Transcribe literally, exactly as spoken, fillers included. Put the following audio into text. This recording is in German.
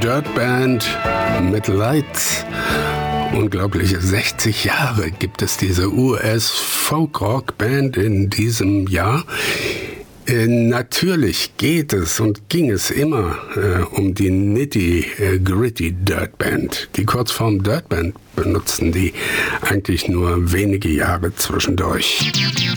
Dirt Band mit Lights. Unglaubliche sechzig Jahre gibt es diese U S-Folk-Rock-Band in diesem Jahr. Äh, natürlich geht es und ging es immer äh, um die Nitty-Gritty Dirt Band. Die Kurzform Dirt Band benutzten die eigentlich nur wenige Jahre zwischendurch.